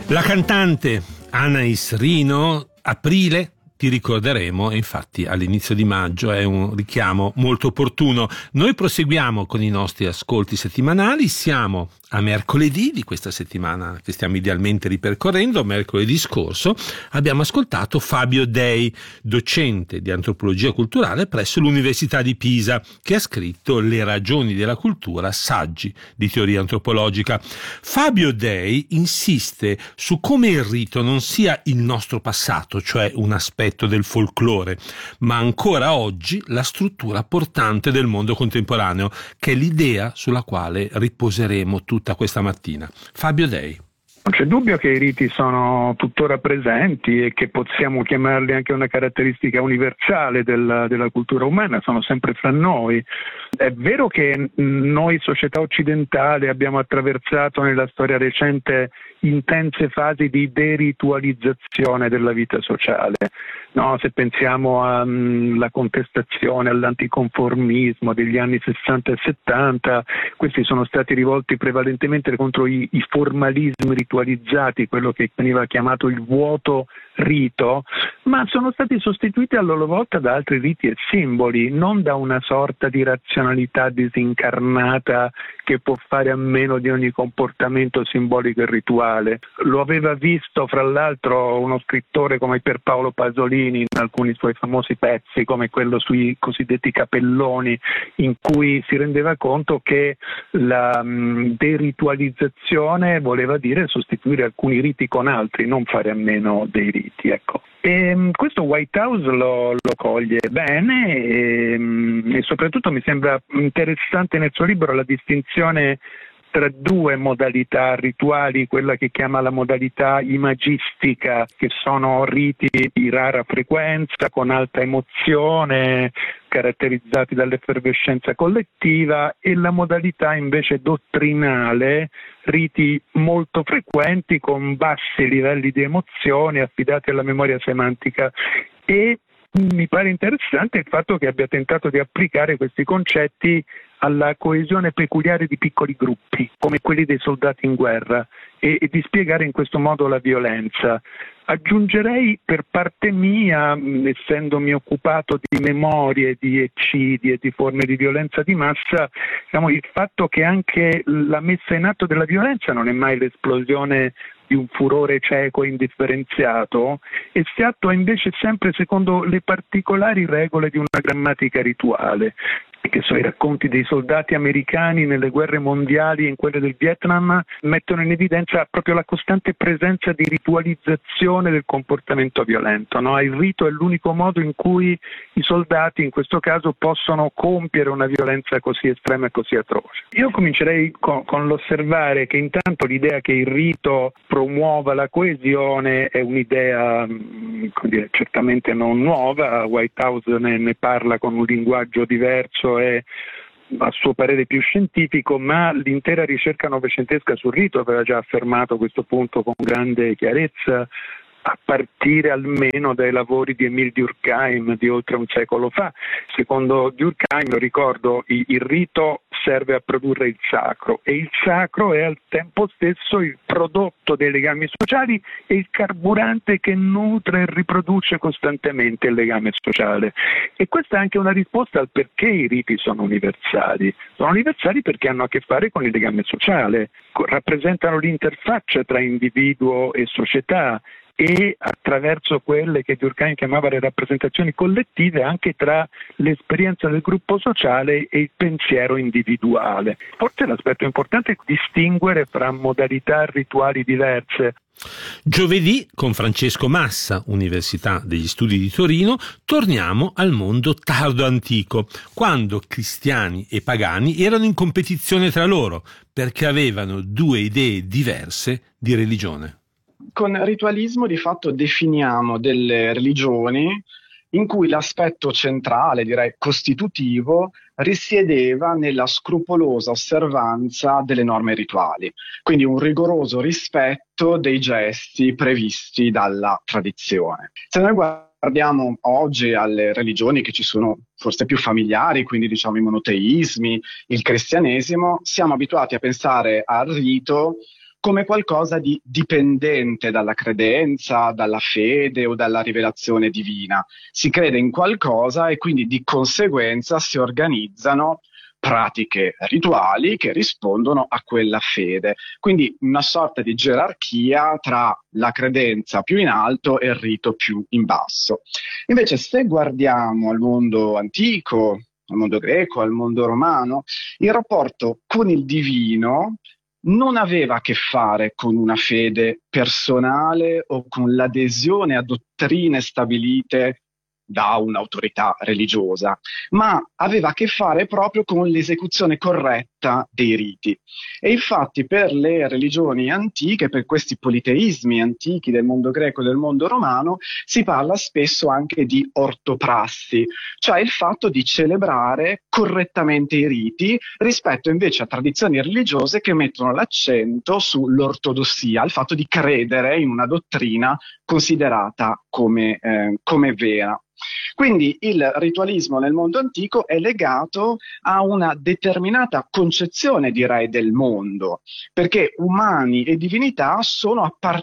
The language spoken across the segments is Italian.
La cantante Anais Rino, Aprile, ti ricorderemo, e infatti all'inizio di maggio è un richiamo molto opportuno. Noi proseguiamo con i nostri ascolti settimanali, siamo a mercoledì di questa settimana che stiamo idealmente ripercorrendo. Mercoledì scorso abbiamo ascoltato Fabio Dei, docente di antropologia culturale presso l'Università di Pisa, che ha scritto Le ragioni della cultura, saggi di teoria antropologica. Fabio Dei insiste su come il rito non sia il nostro passato, cioè un aspetto del folklore, ma ancora oggi la struttura portante del mondo contemporaneo, che è l'idea sulla quale riposeremo tutta questa mattina. Fabio Dei. Non c'è dubbio che i riti sono tuttora presenti e che possiamo chiamarli anche una caratteristica universale della cultura umana, sono sempre fra noi. È vero che noi, società occidentale, abbiamo attraversato nella storia recente intense fasi di deritualizzazione della vita sociale. No, se pensiamo alla contestazione, all'anticonformismo degli anni 60 e 70, questi sono stati rivolti prevalentemente contro i formalismi ritualizzati, quello che veniva chiamato il vuoto rito, ma sono stati sostituiti a loro volta da altri riti e simboli, non da una sorta di razionalità disincarnata che può fare a meno di ogni comportamento simbolico e rituale. Lo aveva visto, fra l'altro, uno scrittore come Pierpaolo Pasolini in alcuni suoi famosi pezzi, come quello sui cosiddetti capelloni, in cui si rendeva conto che la deritualizzazione voleva dire sostituire alcuni riti con altri, non fare a meno dei riti, ecco. E questo Whitehouse lo coglie bene e soprattutto mi sembra interessante nel suo libro la distinzione tra due modalità rituali, quella che chiama la modalità imagistica, che sono riti di rara frequenza, con alta emozione, caratterizzati dall'effervescenza collettiva, e la modalità invece dottrinale, riti molto frequenti con bassi livelli di emozione affidati alla memoria semantica. E mi pare interessante il fatto che abbia tentato di applicare questi concetti alla coesione peculiare di piccoli gruppi, come quelli dei soldati in guerra, e di spiegare in questo modo la violenza. Aggiungerei per parte mia, essendomi occupato di memorie, di eccidi e di forme di violenza di massa, il fatto che anche la messa in atto della violenza non è mai l'esplosione di un furore cieco e indifferenziato, e si attua invece sempre secondo le particolari regole di una grammatica rituale, che i racconti dei soldati americani nelle guerre mondiali e in quelle del Vietnam mettono in evidenza proprio la costante presenza di ritualizzazione del comportamento violento. No? Il rito è l'unico modo in cui i soldati, in questo caso, possono compiere una violenza così estrema e così atroce. Io comincerei con l'osservare che intanto l'idea che il rito promuova la coesione è un'idea certamente non nuova. Whitehouse ne parla con un linguaggio diverso e a suo parere più scientifico, ma l'intera ricerca novecentesca sul rito aveva già affermato questo punto con grande chiarezza, a partire almeno dai lavori di Émile Durkheim di oltre un secolo fa. Secondo Durkheim, lo ricordo, il rito serve a produrre il sacro, e il sacro è al tempo stesso il prodotto dei legami sociali e il carburante che nutre e riproduce costantemente il legame sociale. E questa è anche una risposta al perché i riti sono universali. Sono universali perché hanno a che fare con il legame sociale, rappresentano l'interfaccia tra individuo e società, e attraverso quelle che Durkheim chiamava le rappresentazioni collettive anche tra l'esperienza del gruppo sociale e il pensiero individuale. Forse l'aspetto importante è distinguere fra modalità rituali diverse. Giovedì, con Francesco Massa, Università degli Studi di Torino, torniamo al mondo tardo antico, quando cristiani e pagani erano in competizione tra loro, perché avevano due idee diverse di religione. Con ritualismo di fatto definiamo delle religioni in cui l'aspetto centrale, direi costitutivo, risiedeva nella scrupolosa osservanza delle norme rituali, quindi un rigoroso rispetto dei gesti previsti dalla tradizione. Se noi guardiamo oggi alle religioni che ci sono forse più familiari, quindi diciamo i monoteismi, il cristianesimo, siamo abituati a pensare al rito come qualcosa di dipendente dalla credenza, dalla fede o dalla rivelazione divina. Si crede in qualcosa e quindi di conseguenza si organizzano pratiche rituali che rispondono a quella fede. Quindi una sorta di gerarchia tra la credenza più in alto e il rito più in basso. Invece, se guardiamo al mondo antico, al mondo greco, al mondo romano, il rapporto con il divino non aveva a che fare con una fede personale o con l'adesione a dottrine stabilite da un'autorità religiosa, ma aveva a che fare proprio con l'esecuzione corretta dei riti. E infatti per le religioni antiche, per questi politeismi antichi del mondo greco e del mondo romano, si parla spesso anche di ortoprassi, cioè il fatto di celebrare correttamente i riti rispetto invece a tradizioni religiose che mettono l'accento sull'ortodossia, il fatto di credere in una dottrina considerata come vera. Quindi il ritualismo nel mondo antico è legato a una determinata concezione, direi, del mondo, perché umani e divinità sono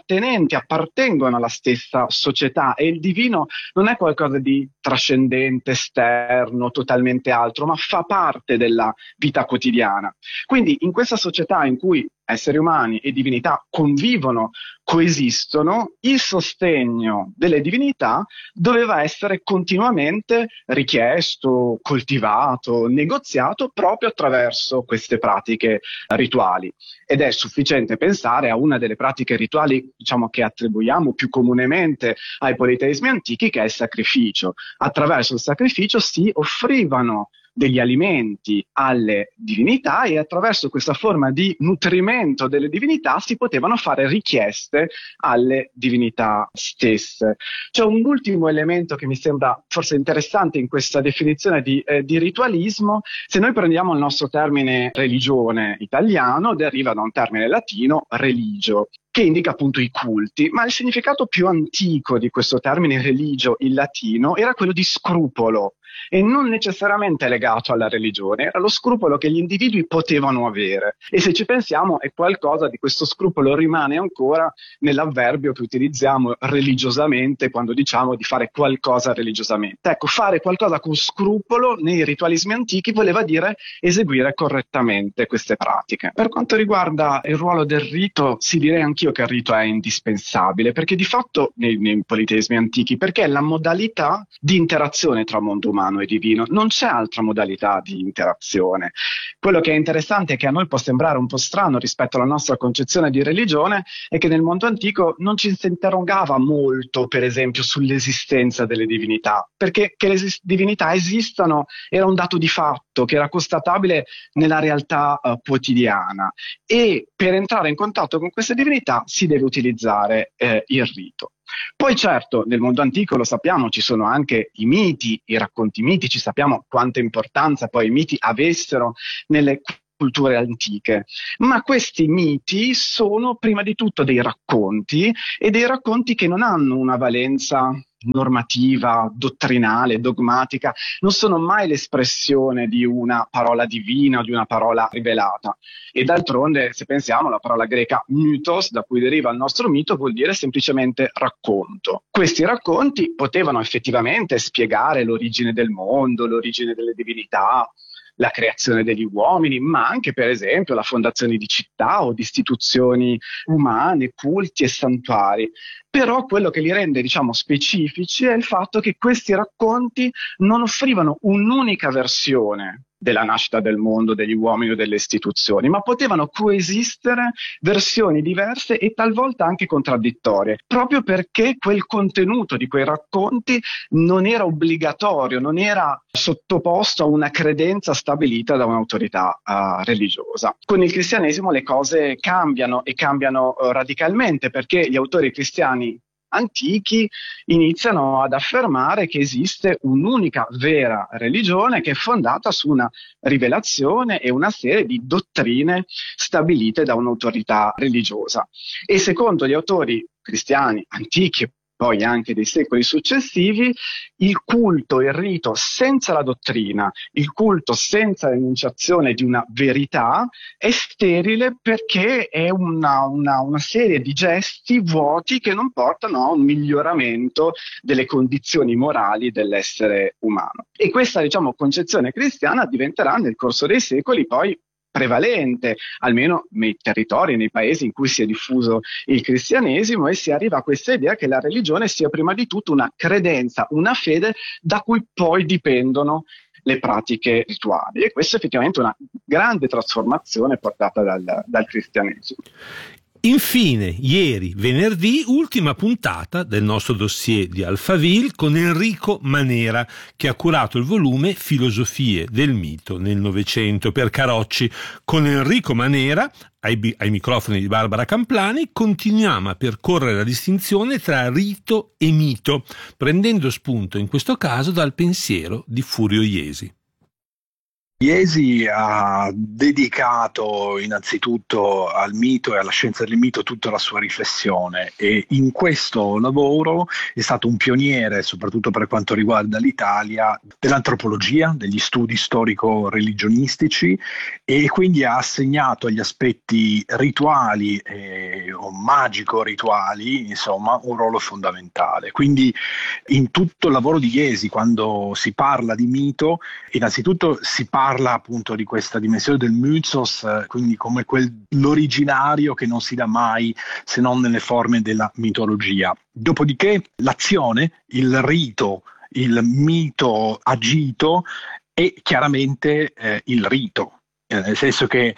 appartengono alla stessa società e il divino non è qualcosa di trascendente, esterno, totalmente altro, ma fa parte della vita quotidiana. Quindi in questa società in cui esseri umani e divinità convivono, coesistono, il sostegno delle divinità doveva essere continuamente richiesto, coltivato, negoziato proprio attraverso queste pratiche rituali. Ed è sufficiente pensare a una delle pratiche rituali, diciamo, che attribuiamo più comunemente ai politeismi antichi, che è il sacrificio. Attraverso il sacrificio si offrivano degli alimenti alle divinità e attraverso questa forma di nutrimento delle divinità si potevano fare richieste alle divinità stesse. C'è un ultimo elemento che mi sembra forse interessante in questa definizione di ritualismo. Se noi prendiamo il nostro termine religione italiano, deriva da un termine latino, religio, che indica appunto i culti, ma il significato più antico di questo termine religio in latino era quello di scrupolo, e non necessariamente legato alla religione, era lo scrupolo che gli individui potevano avere. E se ci pensiamo, è qualcosa di questo scrupolo rimane ancora nell'avverbio che utilizziamo religiosamente quando diciamo di fare qualcosa religiosamente. Ecco, fare qualcosa con scrupolo nei ritualismi antichi voleva dire eseguire correttamente queste pratiche. Per quanto riguarda il ruolo del rito, si direi anch'io che il rito è indispensabile, perché di fatto nei politeismi antichi, perché è la modalità di interazione tra mondo umano e divino, non c'è altra modalità di interazione. Quello che è interessante è che a noi può sembrare un po' strano rispetto alla nostra concezione di religione è che nel mondo antico non ci si interrogava molto, per esempio, sull'esistenza delle divinità, perché che le divinità esistano era un dato di fatto che era constatabile nella realtà quotidiana, e per entrare in contatto con queste divinità si deve utilizzare il rito. Poi certo, nel mondo antico lo sappiamo, ci sono anche i miti, i racconti mitici, sappiamo quanta importanza poi i miti avessero nelle culture antiche, ma questi miti sono prima di tutto dei racconti, e dei racconti che non hanno una valenza normativa, dottrinale, dogmatica, non sono mai l'espressione di una parola divina o di una parola rivelata. E d'altronde, se pensiamo, la parola greca mythos, da cui deriva il nostro mito, vuol dire semplicemente racconto. Questi racconti potevano effettivamente spiegare l'origine del mondo, l'origine delle divinità, la creazione degli uomini, ma anche per esempio la fondazione di città o di istituzioni umane, culti e santuari. Però quello che li rende, diciamo, specifici è il fatto che questi racconti non offrivano un'unica versione della nascita del mondo, degli uomini o delle istituzioni, ma potevano coesistere versioni diverse e talvolta anche contraddittorie, proprio perché quel contenuto di quei racconti non era obbligatorio, non era sottoposto a una credenza stabilita da un'autorità religiosa. Con il cristianesimo le cose cambiano, e cambiano radicalmente, perché gli autori cristiani antichi iniziano ad affermare che esiste un'unica vera religione che è fondata su una rivelazione e una serie di dottrine stabilite da un'autorità religiosa. E secondo gli autori cristiani antichi, poi anche dei secoli successivi, il culto e il rito senza la dottrina, il culto senza l'enunciazione di una verità è sterile, perché è una serie di gesti vuoti che non portano a un miglioramento delle condizioni morali dell'essere umano. E questa, diciamo, concezione cristiana diventerà nel corso dei secoli poi prevalente, almeno nei territori, nei paesi in cui si è diffuso il cristianesimo, e si arriva a questa idea che la religione sia prima di tutto una credenza, una fede da cui poi dipendono le pratiche rituali. E questa è effettivamente una grande trasformazione portata dal cristianesimo. Infine, ieri, venerdì, ultima puntata del nostro dossier di Alphaville con Enrico Manera, che ha curato il volume Filosofie del mito nel Novecento per Carocci. Con Enrico Manera, ai microfoni di Barbara Camplani, continuiamo a percorrere la distinzione tra rito e mito, prendendo spunto in questo caso dal pensiero di Furio Jesi. Jesi ha dedicato innanzitutto al mito e alla scienza del mito tutta la sua riflessione, e in questo lavoro è stato un pioniere, soprattutto per quanto riguarda l'Italia, dell'antropologia, degli studi storico-religionistici, e quindi ha assegnato agli aspetti rituali o magico-rituali, insomma, un ruolo fondamentale. Quindi in tutto il lavoro di Jesi, quando si parla di mito, innanzitutto si parla appunto di questa dimensione del mythos, quindi come l'originario che non si dà mai se non nelle forme della mitologia. Dopodiché l'azione, il rito, il mito agito è chiaramente il rito. Nel senso che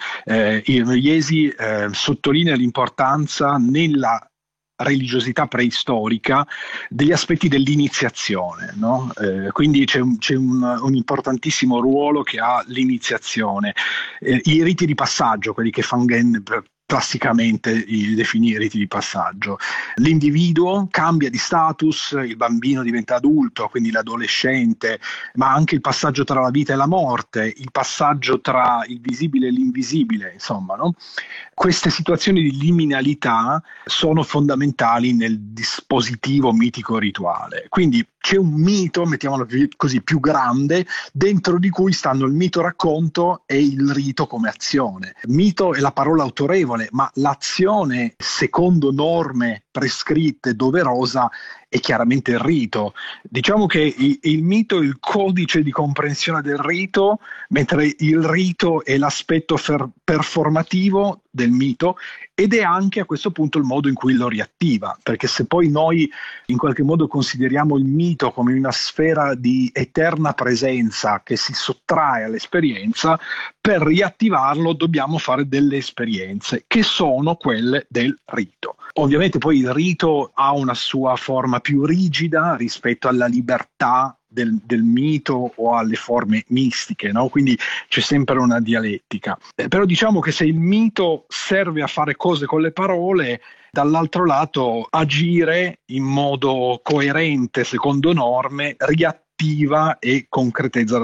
Jesi sottolinea l'importanza nella religiosità preistorica degli aspetti dell'iniziazione, no? Quindi c'è un importantissimo ruolo che ha l'iniziazione. I riti di passaggio, quelli che Fangen classicamente definì riti di passaggio. L'individuo cambia di status, il bambino diventa adulto, quindi l'adolescente, ma anche il passaggio tra la vita e la morte, il passaggio tra il visibile e l'invisibile, insomma, no? Queste situazioni di liminalità sono fondamentali nel dispositivo mitico-rituale. Quindi c'è un mito, mettiamolo così, più grande, dentro di cui stanno il mito racconto e il rito come azione. Mito è la parola autorevole, ma l'azione secondo norme prescritte, doverosa, è chiaramente il rito. Diciamo che il mito è il codice di comprensione del rito, mentre il rito è l'aspetto performativo del mito, ed è anche a questo punto il modo in cui lo riattiva, perché se poi noi in qualche modo consideriamo il mito come una sfera di eterna presenza che si sottrae all'esperienza, per riattivarlo dobbiamo fare delle esperienze che sono quelle del rito. Ovviamente poi il rito ha una sua forma più rigida rispetto alla libertà del mito o alle forme mistiche, no? Quindi c'è sempre una dialettica. Però diciamo che se il mito serve a fare cose con le parole, dall'altro lato agire in modo coerente secondo norme riattiva e concretizza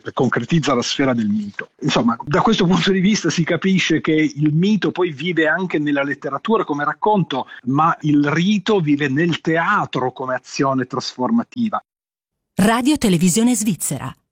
la sfera del mito. Insomma, da questo punto di vista si capisce che il mito poi vive anche nella letteratura come racconto, ma il rito vive nel teatro come azione trasformativa. Radio Televisione Svizzera.